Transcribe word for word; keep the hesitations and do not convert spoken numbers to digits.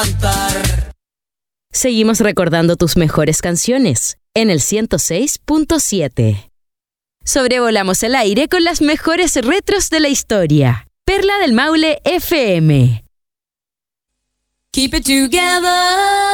cantar. Seguimos recordando tus mejores canciones en el ciento seis punto siete. Sobrevolamos el aire con las mejores retros de la historia. Perla del Maule F M. Keep it together.